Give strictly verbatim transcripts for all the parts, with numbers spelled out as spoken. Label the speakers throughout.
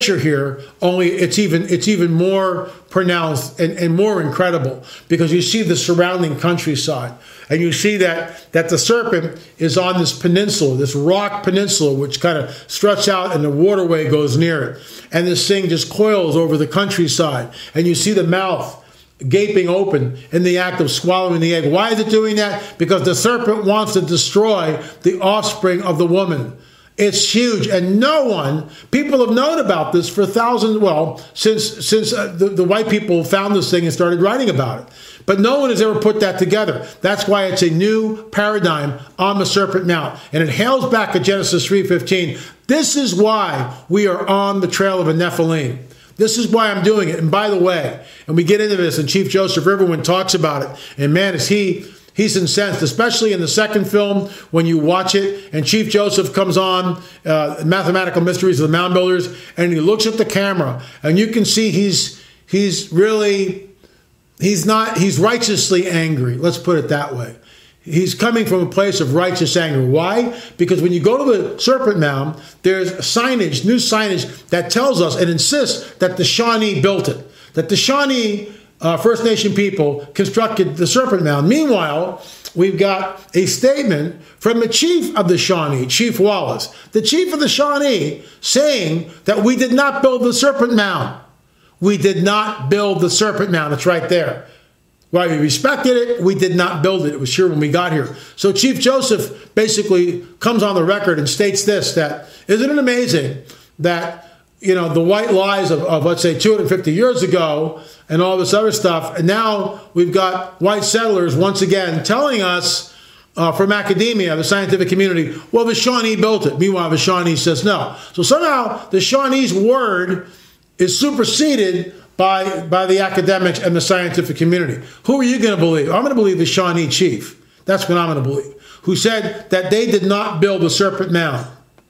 Speaker 1: picture here, only it's even it's even more pronounced and, and more incredible, because you see the surrounding countryside, and you see that that the serpent is on this peninsula, this rock peninsula, which kind of struts out and the waterway goes near it, and this thing just coils over the countryside, and you see the mouth gaping open in the act of swallowing the egg. Why is it doing that? Because the serpent wants to destroy the offspring of the woman. It's huge, and no one, people have known about this for thousands, well, since since uh, the, the white people found this thing and started writing about it. But no one has ever put that together. That's why it's a new paradigm on the Serpent Mount. And it hails back at Genesis three fifteen. This is why we are on the trail of a Nephilim. This is why I'm doing it. And by the way, and we get into this, and Chief Joseph Riverwind talks about it, and man, is he... He's incensed, especially in the second film when you watch it and Chief Joseph comes on, uh, Mathematical Mysteries of the Mound Builders, and he looks at the camera, and you can see he's he's really, he's not, he's righteously angry. Let's put it that way. He's coming from a place of righteous anger. Why? Because when you go to the Serpent Mound, there's signage, new signage that tells us and insists that the Shawnee built it, that the Shawnee Uh, First Nation people constructed the Serpent Mound. Meanwhile, we've got a statement from the chief of the Shawnee, Chief Wallace, the chief of the Shawnee, saying that we did not build the Serpent Mound. We did not build the Serpent Mound. It's right there. While we respected it, we did not build it. It was here when we got here. So Chief Joseph basically comes on the record and states this, that isn't it amazing that, you know, the white lies of, of let's say, two hundred fifty years ago and all this other stuff, and now we've got white settlers once again telling us uh, from academia, the scientific community, well, the Shawnee built it. Meanwhile, the Shawnee says no. So somehow the Shawnee's word is superseded by, by the academics and the scientific community. Who are you going to believe? I'm going to believe the Shawnee chief. That's what I'm going to believe, who said that they did not build the Serpent Mound.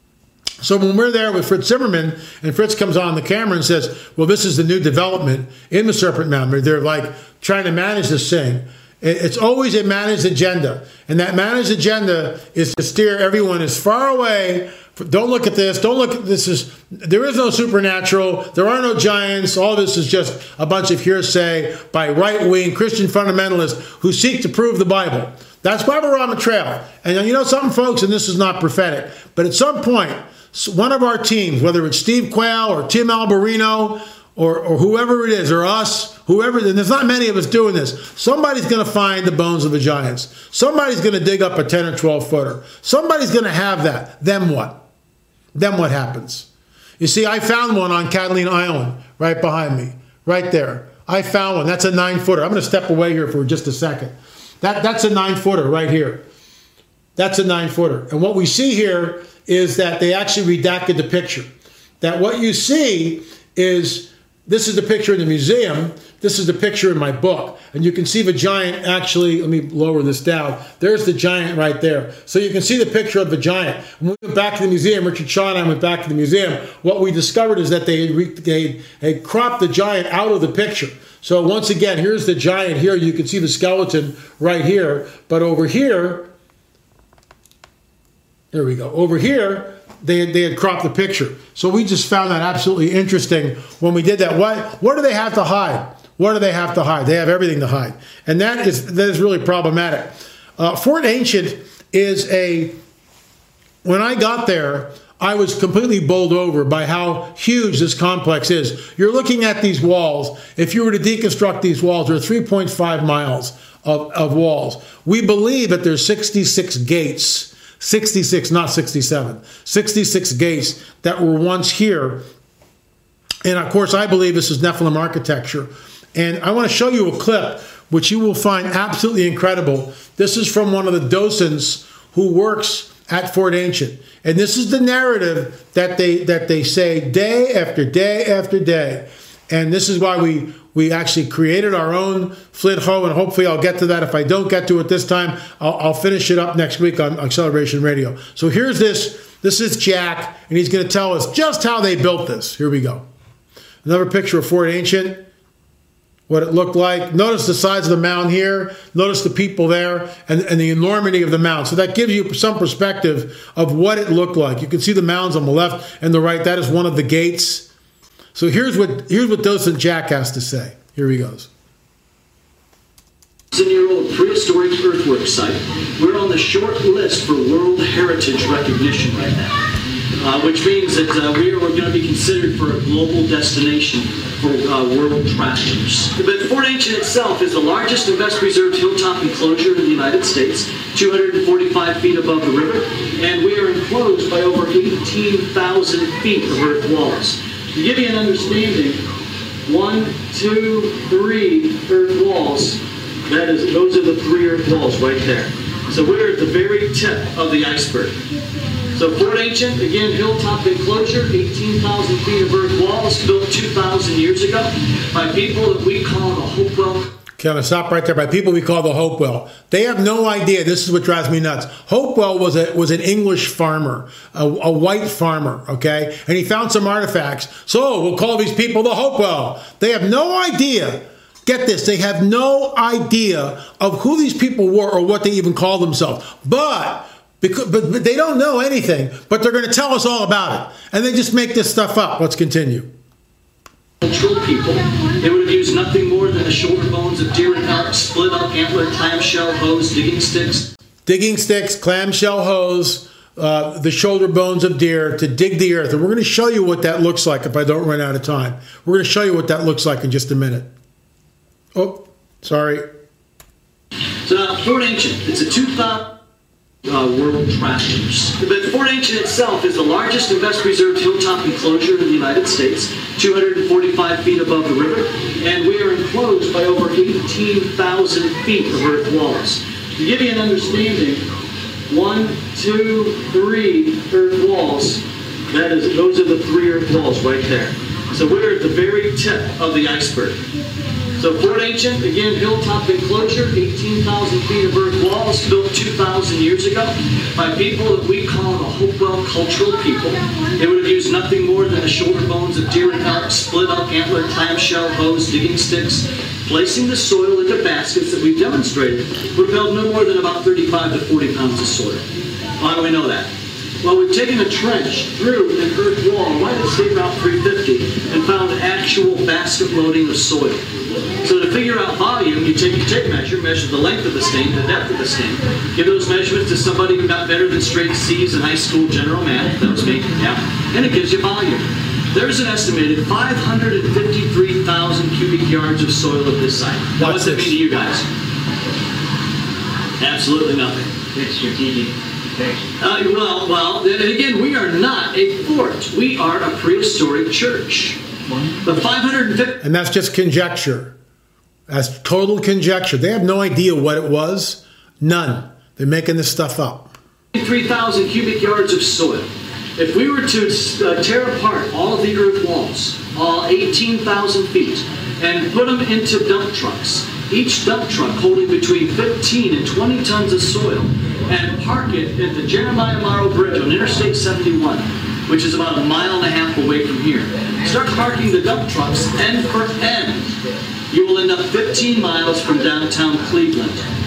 Speaker 1: So when we're there with Fritz Zimmerman, and Fritz comes on the camera and says, well, this is the new development in the Serpent Mound. They're like trying to manage this thing. It's always a managed agenda. And that managed agenda is to steer everyone as far away. Don't look at this. Don't look at this. Is there is no supernatural. There are no giants. All this is just a bunch of hearsay by right-wing Christian fundamentalists who seek to prove the Bible. That's why we're on the trail. And you know something, folks, and this is not prophetic, but at some point, one of our teams, whether it's Steve Quayle or Tim Alberino or, or whoever it is, or us, whoever, and there's not many of us doing this, somebody's going to find the bones of the giants. Somebody's going to dig up a ten or twelve footer. Somebody's going to have that. Then what? Then what happens? You see, I found one on Catalina Island right behind me, right there. I found one. That's a nine footer. I'm going to step away here for just a second. That, that's a nine footer right here. That's a nine footer. And what we see here is that they actually redacted the picture. That what you see is, this is the picture in the museum, this is the picture in my book. And you can see the giant actually, let me lower this down. There's the giant right there. So you can see the picture of the giant. When we went back to the museum, Richard Shaw and I went back to the museum, what we discovered is that they had, re they had cropped the giant out of the picture. So once again, here's the giant here. You can see the skeleton right here. But over here, there we go. Over here, they had, they had cropped the picture. So we just found that absolutely interesting when we did that. What, what do they have to hide? What do they have to hide? They have everything to hide. And that is, that is really problematic. Uh, Fort Ancient is a, when I got there, I was completely bowled over by how huge this complex is. You're looking at these walls. If you were to deconstruct these walls, there are three point five miles of, of walls. We believe that there's sixty-six gates, sixty-six, not sixty-seven, sixty-six gates that were once here. And of course, I believe this is Nephilim architecture. And I want to show you a clip, which you will find absolutely incredible. This is from one of the docents who works at Fort Ancient. And this is the narrative that they that they say day after day after day. And this is why we we actually created our own Flint Ho, and hopefully I'll get to that. If I don't get to it this time, I'll, I'll finish it up next week on Acceleration Radio. So here's this. This is Jack, and he's going to tell us just how they built this. Here we go. Another picture of Fort Ancient, what it looked like. Notice the size of the mound here. Notice the people there and, and the enormity of the mound. So that gives you some perspective of what it looked like. You can see the mounds on the left and the right. That is one of the gates. So here's what here's what Docent Jack has to say. Here he goes.
Speaker 2: Year-old prehistoric earthwork site. We're on the short list for World Heritage recognition right now, uh, which means that uh, we are going to be considered for a global destination for uh, world travelers. But Fort Ancient itself is the largest and best preserved hilltop enclosure in the United States, two hundred forty-five feet above the river, and we are enclosed by over eighteen thousand feet of earth walls. To give you an understanding, one, two, three earth walls. That is, those are the three earth walls right there. So we're at the very tip of the iceberg. So Fort Ancient, again, hilltop enclosure, eighteen thousand feet of earth walls, built two thousand years ago by people that we call the Hopewell.
Speaker 1: Okay, I'm going to stop right there. By people we call the Hopewell. They have no idea. This is what drives me nuts. Hopewell was a was an English farmer, a, a white farmer, okay? And he found some artifacts. So we'll call these people the Hopewell. They have no idea. Get this, they have no idea of who these people were or what they even call themselves. But, because, but, but they don't know anything, but they're going to tell us all about it. And they just make this stuff up. Let's continue.
Speaker 2: Cultural people. They would have used nothing more than the shoulder bones of deer and elk, split up antler, clamshell hose, digging sticks.
Speaker 1: Digging sticks, clamshell hose, uh, the shoulder bones of deer to dig the earth. And we're going to show you what that looks like if I don't run out of time. We're going to show you what that looks like in just a minute. Oh, sorry.
Speaker 2: So now, Fort Ancient, it's a two thousand uh, world travelers. But Fort Ancient itself is the largest and best preserved hilltop enclosure in the United States, two hundred forty-five feet above the river, and we are enclosed by over eighteen thousand feet of earth walls. To give you an understanding, one, two, three earth walls, that is, those are the three earth walls right there. So we're at the very tip of the iceberg. So Fort Ancient, again, hilltop enclosure, eighteen thousand feet of earth walls, built two thousand years ago by people that we call the Hopewell cultural people. They would have used nothing more than the shoulder bones of deer and elk, split up antler, clamshell hose, digging sticks, placing the soil into baskets that we've demonstrated would have held no more than about thirty-five to forty pounds of soil. Why do we know that? Well, we've taken a trench through an earth wall right at State Route three fifty and found actual basket loading of soil. So to figure out volume, you take your tape measure, measure the length of the stain, the depth of the stain, give those measurements to somebody who got better than straight C's in high school general math, that was me, yeah, and it gives you volume. There's an estimated five hundred fifty-three thousand cubic yards of soil at this site. What does that mean to you guys? Absolutely nothing.
Speaker 3: It's strategic.
Speaker 2: Uh, well, well, and again, we are not a fort. We are a prehistoric church. The five hundred fifty
Speaker 1: And that's just conjecture. That's total conjecture. They have no idea what it was. None. They're making this stuff up.
Speaker 2: three thousand cubic yards of soil. If we were to uh, tear apart all of the earth walls, all eighteen thousand feet, and put them into dump trucks, each dump truck holding between fifteen and twenty tons of soil, and park it at the Jeremiah Morrow Bridge on Interstate seventy-one, which is about a mile and a half away from here. Start parking the dump trucks end for end. You will end up fifteen miles from downtown Cleveland,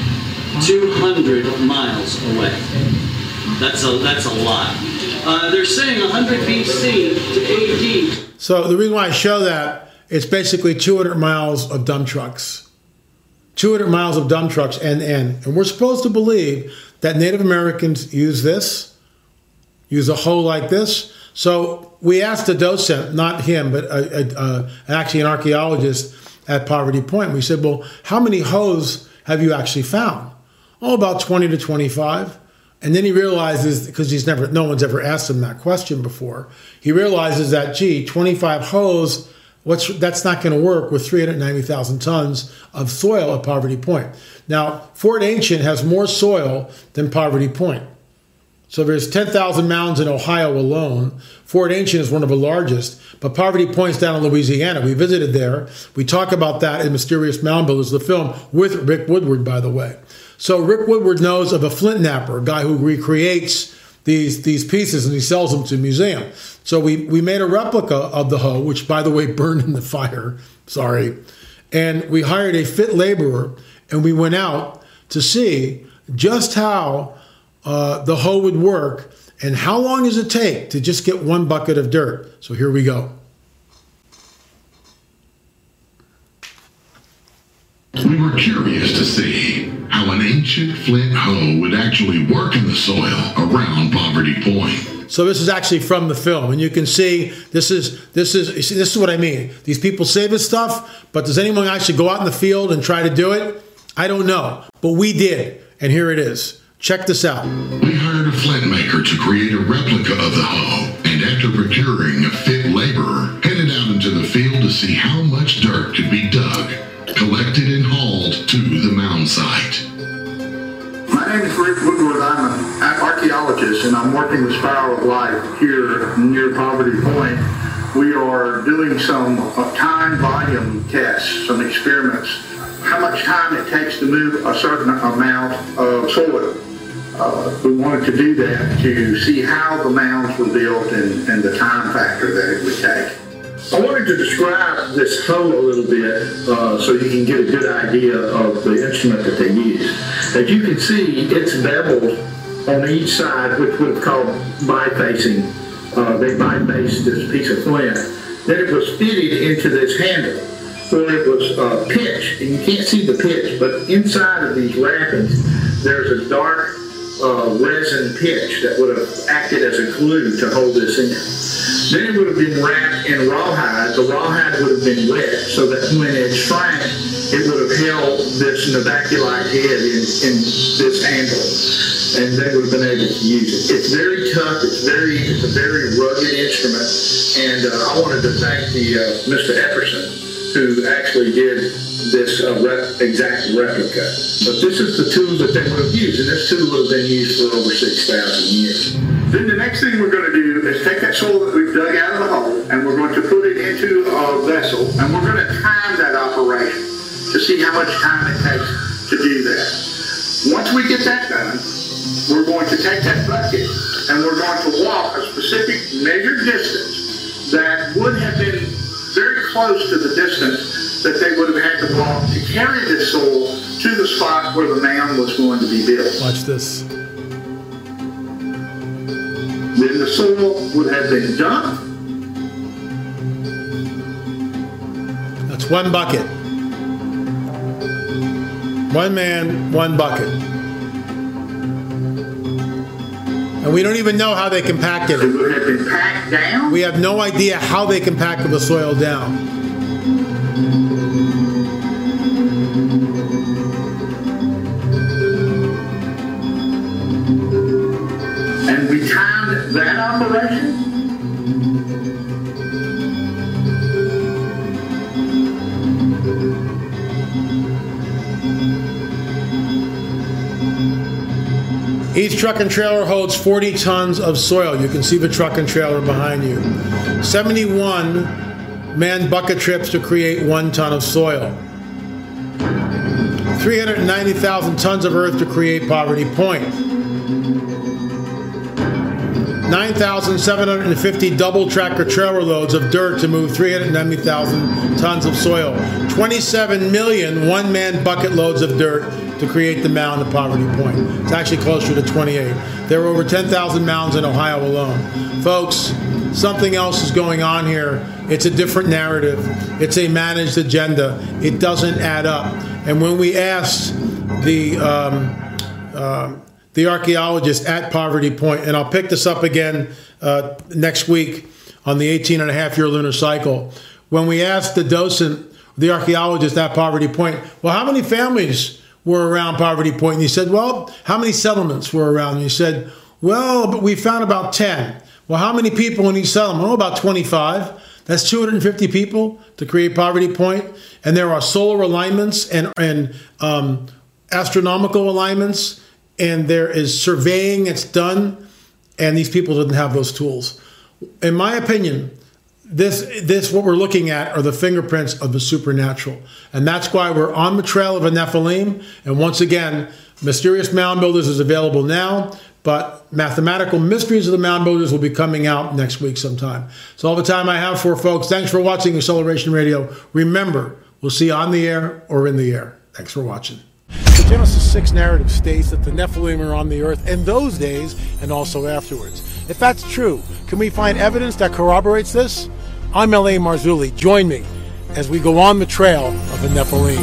Speaker 2: two hundred miles away. That's a, that's a lot. Uh, they're saying one hundred B C to A D.
Speaker 1: So the reason why I show that, it's basically two hundred miles of dump trucks. two hundred miles of dump trucks end to end. And we're supposed to believe that Native Americans use this, use a hoe like this. So we asked the docent, not him, but a, a, a, actually an archaeologist at Poverty Point. We said, well, how many hoes have you actually found? Oh, about twenty to twenty-five. And then he realizes, because he's never, no one's ever asked him that question before, he realizes that, gee, twenty-five hoes, what's, that's not going to work with three hundred ninety thousand tons of soil at Poverty Point. Now, Fort Ancient has more soil than Poverty Point. So there's ten thousand mounds in Ohio alone. Fort Ancient is one of the largest, but Poverty Point's down in Louisiana. We visited there. We talk about that in Mysterious Mound Builders, the film, with Rick Woodward, by the way. So Rick Woodward knows of a flint knapper, a guy who recreates these, these pieces and he sells them to a museum. So we, we made a replica of the hoe, which, by the way, burned in the fire. Sorry. And we hired a fit laborer, and we went out to see just how uh, the hoe would work and how long does it take to just get one bucket of dirt. So here we go.
Speaker 3: We were curious to see how an ancient flint hoe would actually work in the soil around Poverty Point.
Speaker 1: So this is actually from the film, and you can see this is this is this is what I mean. These people say this stuff, but does anyone actually go out in the field and try to do it? I don't know, but we did, and here it is. Check this out.
Speaker 3: We hired a flint maker to create a replica of the hoe, and after procuring a fit laborer, headed out into the field to see how much dirt could be dug, collected and hauled to the mound site.
Speaker 4: My name is Rick Woodward. I'm an archaeologist, and I'm working with Spiral of Life here near Poverty Point. We are doing some time volume tests, some experiments, how much time it takes to move a certain amount of soil. Uh, we wanted to do that to see how the mounds were built and, and the time factor that it would take. I wanted to describe this hoe a little bit uh, so you can get a good idea of the instrument that they use. As you can see, it's beveled on each side, which was called bifacing. Uh, they bifaced this piece of flint. Then it was fitted into this handle where it was uh, pitched, and you can't see the pitch, but inside of these wrappings, there's a dark uh, resin pitch that would have acted as a glue to hold this in. Then it would have been wrapped in rawhide. The rawhide would have been wet so that when it shrank, it would have held this nabaculite head in, in this handle, and they would have been able to use it. It's very tough. It's very, it's a very rugged instrument, and uh, I wanted to thank the uh, Mister Epperson, who actually did this uh, rep, exact replica. But this is the tool that they would have used, and this tool would have been used for over six thousand years. Then the next thing we're going to do is take that soil that we've dug out of the hole, and we're going to put it into a vessel, and we're going to time that operation to see how much time it takes to do that. Once we get that done, we're going to take that bucket, and we're going to walk a specific measured distance that would have been very close to the distance that they would have had to walk to carry this soil to the spot where the mound was going to be built.
Speaker 1: Watch this.
Speaker 4: Then the soil would have been dumped.
Speaker 1: That's one bucket. One man, one bucket. And we don't even know how they compacted it.
Speaker 4: It would have been packed down.
Speaker 1: We have no idea how they compacted the soil down.
Speaker 4: And we timed that operation.
Speaker 1: Each truck and trailer holds forty tons of soil. You can see the truck and trailer behind you. seventy-one manned bucket trips to create one ton of soil. three hundred ninety thousand tons of earth to create Poverty Point. nine thousand seven hundred fifty double tractor trailer loads of dirt to move three hundred ninety thousand tons of soil. twenty-seven million one-man bucket loads of dirt to create the mound at Poverty Point. It's actually closer to twenty-eight. There are over ten thousand mounds in Ohio alone. Folks, something else is going on here. It's a different narrative. It's a managed agenda. It doesn't add up. And when we asked the um, uh, the archaeologist at Poverty Point, and I'll pick this up again uh, next week on the eighteen and a half year lunar cycle, when we asked the docent, the archaeologist at Poverty Point, well, how many families were around Poverty Point? And he said, well, how many settlements were around? And he said, well, but we found about ten. Well, how many people in each settlement? Oh, about twenty-five. That's two hundred fifty people to create Poverty Point. And there are solar alignments and, and um, astronomical alignments. And there is surveying that's done. And these people didn't have those tools. In my opinion, This, this, what we're looking at are the fingerprints of the supernatural. And that's why we're on the trail of a Nephilim. And once again, Mysterious Mound Builders is available now, but Mathematical Mysteries of the Mound Builders will be coming out next week sometime. So all the time I have for folks. Thanks for watching Acceleration Radio. Remember, we'll see you on the air or in the air. Thanks for watching. The Genesis six narrative states that the Nephilim are on the earth in those days and also afterwards. If that's true, can we find evidence that corroborates this? I'm L A Marzulli. Join me as we go on the trail of the Nephilim.